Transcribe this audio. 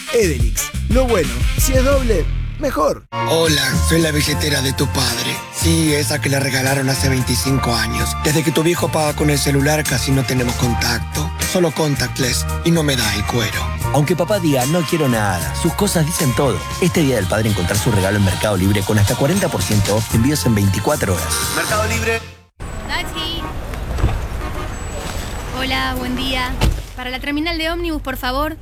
Edelix. Lo bueno, si es doble, mejor. Hola, soy la billetera de tu padre. Sí, esa que le regalaron hace 25 años. Desde que tu viejo paga con el celular casi no tenemos contacto. Solo contactless y no me da el cuero. Aunque papá diga no quiero nada, sus cosas dicen todo. Este Día del Padre encontrar su regalo en Mercado Libre con hasta 40% off, envíos en 24 horas. Mercado Libre. Taxi. Hola, buen día. Para la terminal de ómnibus, por favor.